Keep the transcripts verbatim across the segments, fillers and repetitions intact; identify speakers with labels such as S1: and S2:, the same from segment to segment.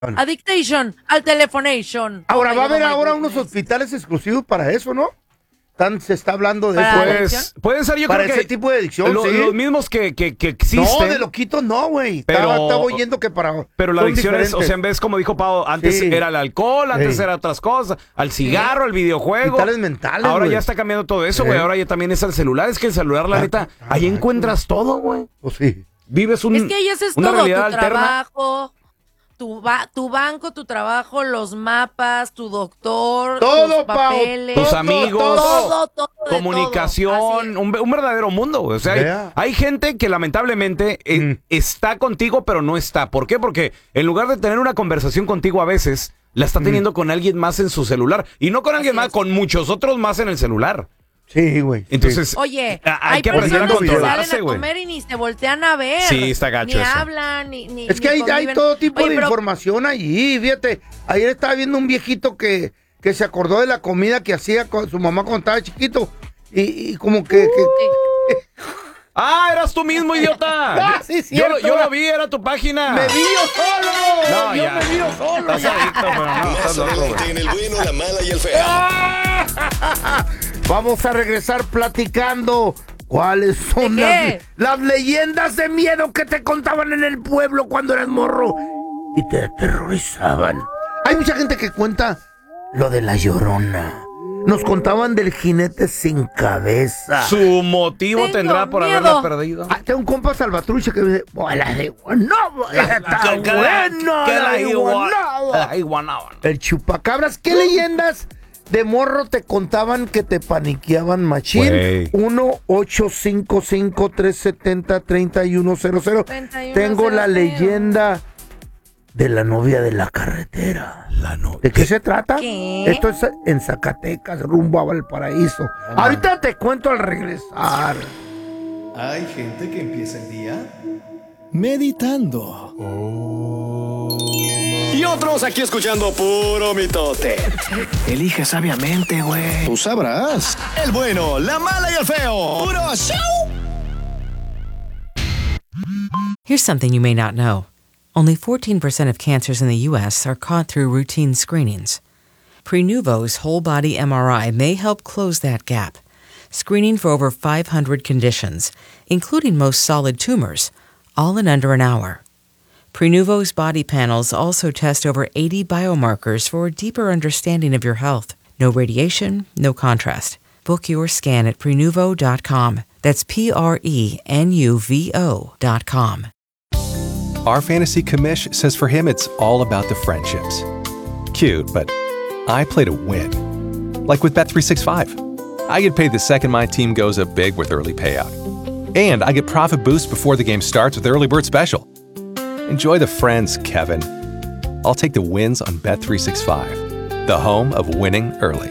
S1: Addiction, al telefonation.
S2: Ahora va a haber ahora unos hospitales exclusivos para eso, ¿no? Tan, se está hablando de eso.
S3: Pues, pueden ser, yo
S2: para
S3: creo
S2: ese
S3: que
S2: tipo de adicción,
S3: lo,
S2: sí.
S3: los mismos que, que, que existen.
S2: No, de loquitos no, güey.
S3: Pero,
S2: estaba, estaba oyendo que para...
S3: Pero la adicción es, o sea, en vez, como dijo Pau, antes
S2: sí.
S3: era el alcohol, antes
S2: sí.
S3: era otras cosas, al cigarro, al videojuego.
S2: Hospitales mentales,
S3: Ahora
S2: wey.
S3: ya está cambiando todo eso, güey.
S2: Sí.
S3: Ahora ya también es el celular. Es que el celular, la
S2: ah,
S3: neta,
S2: ah,
S3: ahí
S2: ah,
S3: encuentras todo, güey.
S2: Pues sí.
S3: Vives un,
S1: es que ahí haces
S3: una
S1: todo,
S3: realidad
S1: tu
S3: alterna.
S1: trabajo, tu, ba tu banco, tu trabajo, los mapas, tu doctor,
S2: todo,
S1: tus papeles.
S3: Tus amigos,
S1: todo, todo,
S3: comunicación, un, un verdadero mundo. O sea,
S2: yeah.
S3: hay, hay gente que lamentablemente eh,
S2: mm.
S3: está contigo, pero no está. ¿Por qué? Porque en lugar de tener una conversación contigo a veces, la está teniendo mm. con alguien más en su celular. Y no con alguien Así más, es. con muchos otros más en el celular.
S2: Sí, güey.
S3: Entonces,
S2: sí.
S1: Oye,
S3: hay,
S1: hay
S3: que aprender a
S1: personas que
S3: controlarse,
S1: salen a
S3: güey.
S1: comer y ni se voltean a ver.
S3: Sí, está gacho
S1: Ni
S3: eso.
S1: hablan, ni, ni
S2: Es que
S1: ni
S2: hay, hay
S1: conviven.
S2: todo tipo
S1: Oye,
S2: de
S1: pero...
S2: información allí, fíjate. Ayer estaba viendo un viejito que, que se acordó de la comida que hacía con su mamá cuando estaba chiquito. Y, y como que... Uh, que...
S3: ¡Ah, eras tú mismo, idiota!
S2: Ah, sí,
S3: yo,
S2: cierto,
S3: yo lo vi, era tu página.
S2: ¡Me vi yo solo!
S3: No,
S2: yo
S3: ya.
S2: me vi yo solo.
S3: Estás adicto, pero no, estás
S4: Más
S3: loco,
S4: adelante
S3: güey.
S4: en el bueno, la mala y el feo.
S2: Vamos a regresar platicando cuáles son las, las leyendas de miedo que te contaban en el pueblo cuando eras morro y te aterrorizaban. Hay mucha gente que cuenta lo de la Llorona. Nos contaban del jinete sin cabeza.
S3: Su motivo
S1: Tengo
S3: tendrá por
S1: miedo.
S3: haberla perdido.
S2: Ah, tengo un compa salvatrucha que me dice, bola de guanábana, está buena
S3: Que
S2: la
S3: la
S2: iguanaba".
S3: iguanaba.
S2: El chupacabras. ¿Qué leyendas de morro te contaban que te paniqueaban, machín?
S3: Wey.
S2: uno ocho cinco cinco, tres siete cero, tres uno cero cero. Tengo la leyenda de la novia de la carretera.
S3: La novia.
S2: ¿De qué se trata?
S1: ¿Qué?
S2: Esto es en Zacatecas, rumbo a Valparaíso. Ah. Ahorita te cuento al regresar.
S5: Hay gente que empieza el día meditando. Oh.
S4: Y otros aquí escuchando puro mitote.
S5: Elige sabiamente, güey. Tú sabrás. El bueno, la mala y el feo. ¡Puro show!
S6: Here's something you may not know. Only fourteen percent of cancers in the U S are caught through routine screenings. Prenuvo's whole-body M R I may help close that gap, screening for over five hundred conditions, including most solid tumors, all in under an hour. Prenuvo's body panels also test over eighty biomarkers for a deeper understanding of your health. No radiation, no contrast. Book your scan at Prenuvo dot com. That's P R E N U V O dot com.
S7: Our fantasy commish says for him it's all about the friendships. Cute, but I play to win. Like with Bet three sixty-five. I get paid the second my team goes up big with early payout. And I get profit boosts before the game starts with Early Bird Special. Enjoy the friends, Kevin. I'll take the wins on Bet three sixty-five, the home of winning early.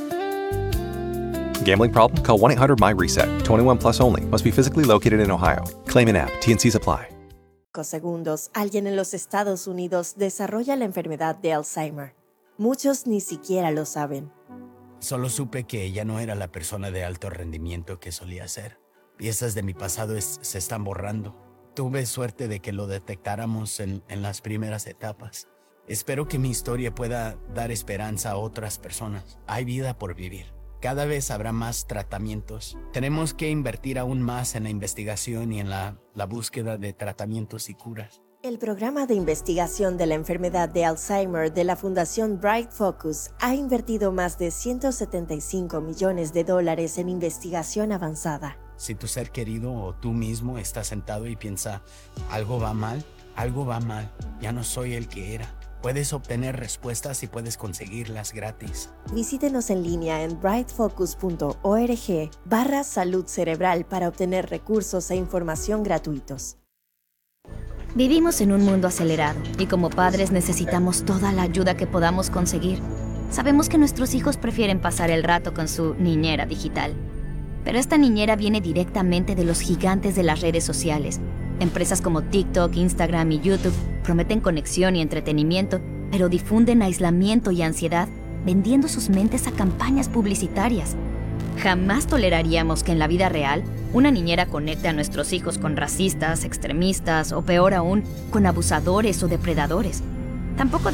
S7: Gambling problem? Call one eight hundred M Y reset. twenty-one plus only. Must be physically located in Ohio. Claim in app. T N Cs apply.
S8: Segundos, alguien en los Estados Unidos desarrolla la enfermedad de Alzheimer. Muchos ni siquiera lo saben.
S9: Solo supe que ella no era la persona de alto rendimiento que solía ser. Piezas de mi pasado es, se están borrando. Tuve suerte de que lo detectáramos en, en las primeras etapas. Espero que mi historia pueda dar esperanza a otras personas. Hay vida por vivir. Cada vez habrá más tratamientos. Tenemos que invertir aún más en la investigación y en la, la búsqueda de tratamientos y curas.
S8: El programa de investigación de la enfermedad de Alzheimer de la Fundación Bright Focus ha invertido más de ciento setenta y cinco millones de dólares en investigación avanzada.
S9: Si tu ser querido o tú mismo estás sentado y piensa, algo va mal, algo va mal, ya no soy el que era. Puedes obtener respuestas y puedes conseguirlas gratis.
S8: Visítenos en línea en bright focus punto org barra salud cerebral para obtener recursos e información gratuitos.
S10: Vivimos en un mundo acelerado y como padres necesitamos toda la ayuda que podamos conseguir. Sabemos que nuestros hijos prefieren pasar el rato con su niñera digital. Pero esta niñera viene directamente de los gigantes de las redes sociales. Empresas como TikTok, Instagram y YouTube prometen conexión y entretenimiento, pero difunden aislamiento y ansiedad, vendiendo sus mentes a campañas publicitarias. Jamás toleraríamos que en la vida real una niñera conecte a nuestros hijos con racistas, extremistas o peor aún, con abusadores o depredadores. Tampoco